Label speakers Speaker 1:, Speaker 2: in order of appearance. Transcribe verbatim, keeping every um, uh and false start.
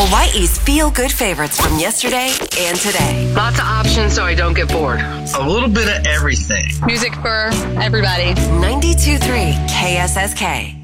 Speaker 1: Hawaii's feel-good favorites from yesterday and today.
Speaker 2: Lots of options so I don't get bored.
Speaker 3: A little bit of everything.
Speaker 4: Music for everybody.
Speaker 1: ninety-two point three K S S K.